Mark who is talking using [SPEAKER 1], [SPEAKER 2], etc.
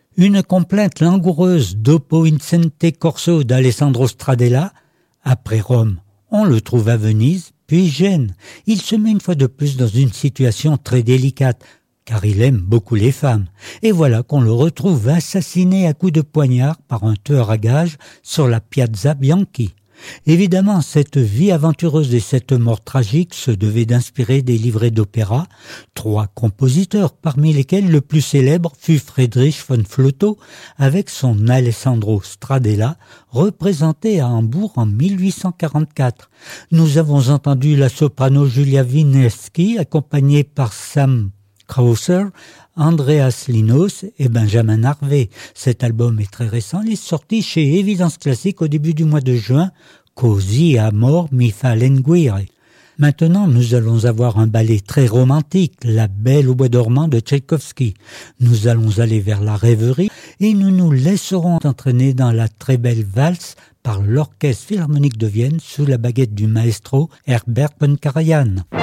[SPEAKER 1] Une complainte langoureuse d'Oppo Vincente Corso d'Alessandro Stradella. Après Rome, on le trouve à Venise, puis Gênes. Il se met une fois de plus dans une situation très délicate, car il aime beaucoup les femmes. Et voilà qu'on le retrouve assassiné à coups de poignard par un tueur à gages sur la Piazza Bianchi. Évidemment, cette vie aventureuse et cette mort tragique se devaient d'inspirer des livrets d'opéra. 3 compositeurs, parmi lesquels le plus célèbre fut Friedrich von Flotow, avec son Alessandro Stradella, représenté à Hambourg en 1844. Nous avons entendu la soprano Julia Wieniawski, accompagnée par Sam Krauser, Andreas Linos et Benjamin Harvey. Cet album est très récent, il est sorti chez Évidence Classique au début du mois de juin, Così amor mi fa languire. Maintenant, nous allons avoir un ballet très romantique, La Belle au bois dormant de Tchaïkovski. Nous allons aller vers la rêverie et nous nous laisserons entraîner dans la très belle valse par l'Orchestre Philharmonique de Vienne sous la baguette du maestro Herbert von Karajan.